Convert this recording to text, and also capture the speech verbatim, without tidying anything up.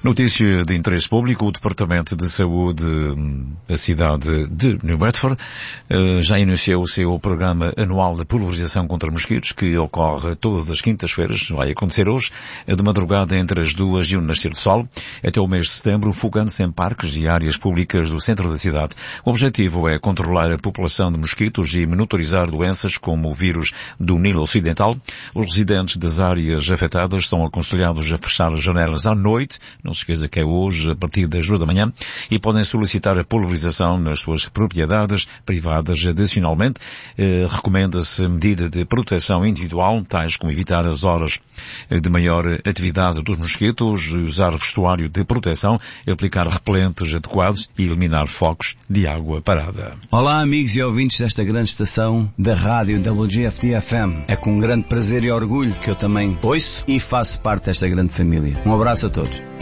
Notícia de interesse público: o Departamento de Saúde da cidade de New Bedford já iniciou o seu programa anual de pulverização contra mosquitos, que ocorre todas as quintas-feiras. Vai acontecer hoje, de madrugada entre as duas e o nascer do sol, até o mês de setembro, focando-se em parques e áreas públicas do centro da cidade. O objetivo é controlar a população de mosquitos e monitorizar doenças como o vírus do Nilo Ocidental. Os residentes das áreas afetadas são aconselhados a fechar as janelas à noite, não se esqueça que é hoje, a partir das duas da manhã, e podem solicitar a pulverização nas suas propriedades privadas. Adicionalmente, eh, recomenda-se medida de proteção individual, tais como evitar as horas de maior atividade dos mosquitos, usar vestuário de proteção, aplicar repelentes adequados e eliminar focos de água parada. Olá, amigos e ouvintes desta grande estação da rádio W G F D F M. É com grande prazer e orgulho que eu também ouço e faço parte desta grande família. Um abraço a todos.